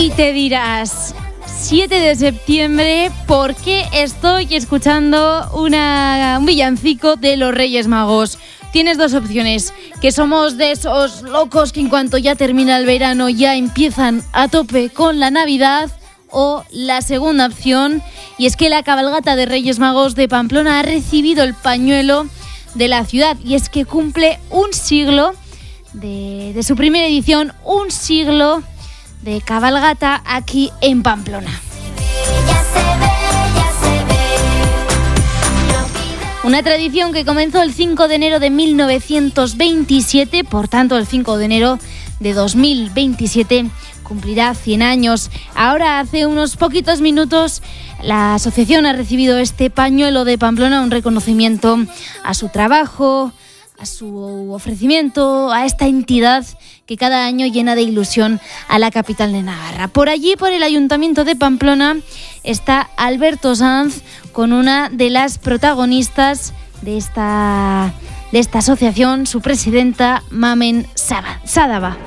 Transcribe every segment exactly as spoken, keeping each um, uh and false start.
Y te dirás, siete de septiembre, ¿por qué estoy escuchando una, un villancico de los Reyes Magos? Tienes dos opciones, que somos de esos locos que en cuanto ya termina el verano ya empiezan a tope con la Navidad, o la segunda opción, y es que la cabalgata de Reyes Magos de Pamplona ha recibido el pañuelo de la ciudad, y es que cumple un siglo de, de su primera edición, un siglo de cabalgata aquí en Pamplona. Una tradición que comenzó el cinco de enero de mil novecientos veintisiete, por tanto el cinco de enero de dos mil veintisiete cumplirá cien años. Ahora, hace unos poquitos minutos, la asociación ha recibido este pañuelo de Pamplona, un reconocimiento a su trabajo, a su ofrecimiento, a esta entidad que cada año llena de ilusión a la capital de Navarra. Por allí, por el Ayuntamiento de Pamplona, está Alberto Sanz con una de las protagonistas de esta, de esta asociación, su presidenta, Mamen Sádava.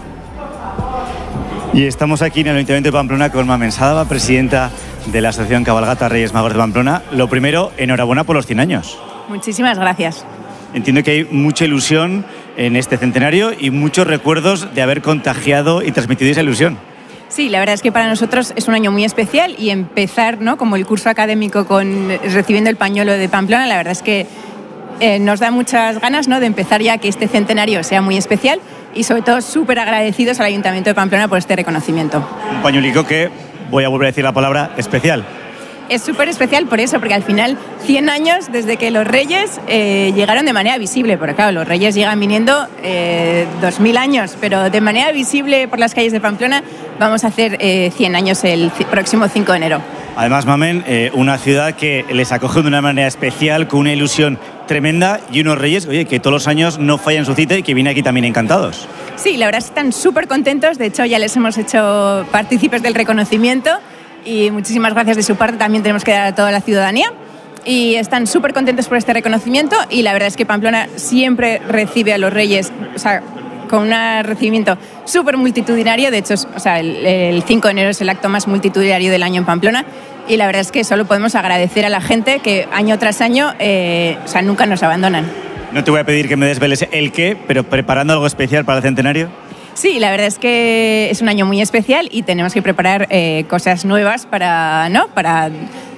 Y estamos aquí en el Ayuntamiento de Pamplona con Mamen Sádava, presidenta de la Asociación Cabalgata Reyes Magos de Pamplona. Lo primero, enhorabuena por los cien años. Muchísimas gracias. Entiendo que hay mucha ilusión en este centenario y muchos recuerdos de haber contagiado y transmitido esa ilusión. Sí, la verdad es que para nosotros es un año muy especial y empezar, ¿no?, como el curso académico con recibiendo el pañuelo de Pamplona, la verdad es que eh, nos da muchas ganas, ¿no?, de empezar ya que este centenario sea muy especial y sobre todo súper agradecidos al Ayuntamiento de Pamplona por este reconocimiento. Un pañuelico que, voy a volver a decir la palabra, especial. Es súper especial por eso, porque al final cien años desde que los Reyes eh, llegaron de manera visible, porque claro, los Reyes llegan viniendo eh, dos mil años, pero de manera visible por las calles de Pamplona vamos a hacer eh, cien años el c- próximo cinco de enero. Además, Mamen, eh, una ciudad que les acoge de una manera especial, con una ilusión tremenda, y unos Reyes, oye, que todos los años no fallan su cita y que vienen aquí también encantados. Sí, la verdad es que están súper contentos, de hecho ya les hemos hecho partícipes del reconocimiento y muchísimas gracias de su parte también tenemos que dar a toda la ciudadanía y están súper contentos por este reconocimiento y la verdad es que Pamplona siempre recibe a los Reyes, o sea, con un recibimiento súper multitudinario. De hecho, o sea, el, el cinco de enero es el acto más multitudinario del año en Pamplona y la verdad es que solo podemos agradecer a la gente que año tras año, eh, o sea, nunca nos abandonan. No te voy a pedir que me desveles el qué, pero ¿preparando algo especial para el centenario? Sí, la verdad es que es un año muy especial y tenemos que preparar eh, cosas nuevas para, ¿no?, para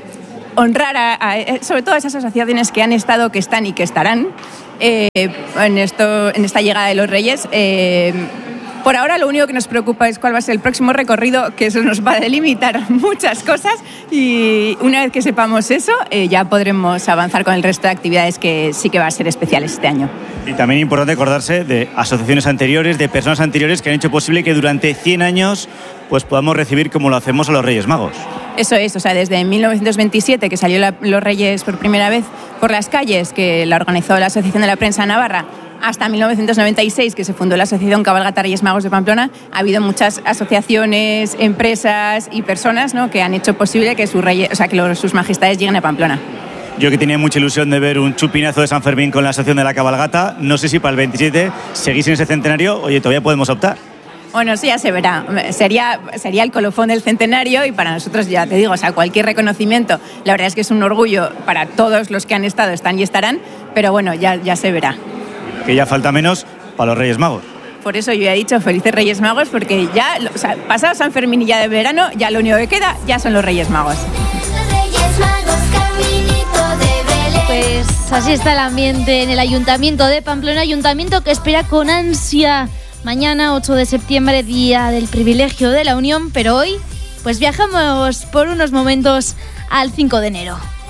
honrar a, a, sobre todo a esas asociaciones que han estado, que están y que estarán eh, en, esto, en esta llegada de los Reyes. Eh, por ahora lo único que nos preocupa es cuál va a ser el próximo recorrido, que eso nos va a delimitar muchas cosas y una vez que sepamos eso eh, ya podremos avanzar con el resto de actividades que sí que va a ser especiales este año. Y también es importante acordarse de asociaciones anteriores, de personas anteriores que han hecho posible que durante cien años pues podamos recibir como lo hacemos a los Reyes Magos. Eso es, o sea, desde mil novecientos veintisiete, que salió la, los Reyes por primera vez por las calles, que la organizó la Asociación de la Prensa Navarra, hasta mil novecientos noventa y seis, que se fundó la Asociación Cabalgata Reyes Magos de Pamplona, ha habido muchas asociaciones, empresas y personas, ¿no?, que han hecho posible que, sus, reyes, o sea, que los, sus majestades lleguen a Pamplona. Yo que tenía mucha ilusión de ver un chupinazo de San Fermín con la Asociación de la Cabalgata, no sé si para el veintisiete seguís en ese centenario, oye, todavía podemos optar. Bueno, sí, ya se verá. Sería, sería el colofón del centenario y para nosotros, ya te digo, o sea, cualquier reconocimiento, la verdad es que es un orgullo para todos los que han estado, están y estarán, pero bueno, ya, ya se verá. Que ya falta menos para los Reyes Magos. Por eso yo ya he dicho felices Reyes Magos, porque ya, o sea, pasado San Fermín y ya de verano, ya lo único que queda ya son los Reyes Magos. Pues así está el ambiente en el Ayuntamiento de Pamplona, ayuntamiento que espera con ansia mañana, ocho de septiembre, día del privilegio de la Unión, pero hoy pues viajamos por unos momentos al cinco de enero.